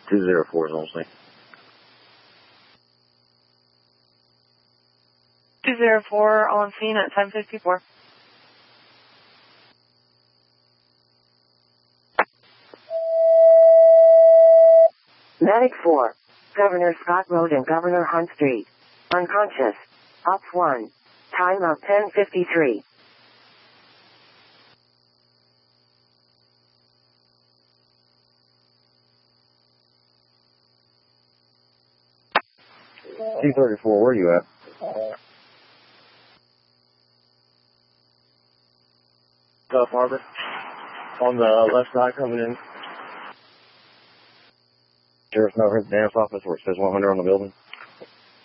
204 is on scene. 204 on scene at 10:54. Medic 4, Governor Scott Road and Governor Hunt Street. Unconscious. Ops 1. Time of 10:53. T-34, where are you at? Gulf Harbor. On the left side coming in. Sheriff's November dance office where it says 100 on the building.